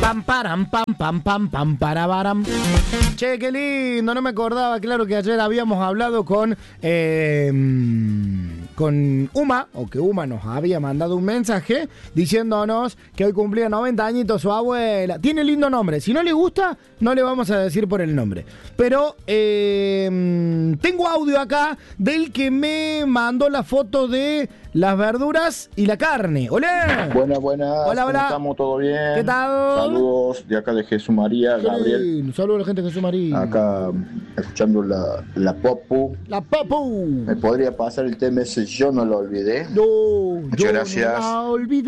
Pam, param, pam, pam, pam, pam, parabaram. Che, qué lindo, no me acordaba, claro que ayer habíamos hablado con Uma, o que Uma nos había mandado un mensaje diciéndonos que hoy cumplía 90 añitos su abuela. Tiene lindo nombre, si no le gusta, no le vamos a decir por el nombre. Pero tengo audio acá del que me mandó la foto de las verduras y la carne. ¡Hola! Buenas. Hola, ¿Cómo hola. estamos? ¿Todo bien? ¿Qué tal? Saludos de acá de Jesús María, Gabriel. Saludos a la gente de Jesús María. Acá escuchando la Popu. La Papu. ¿Me podría pasar el tema ese? Yo no lo olvidé. No, Muchas gracias. No la olvidé.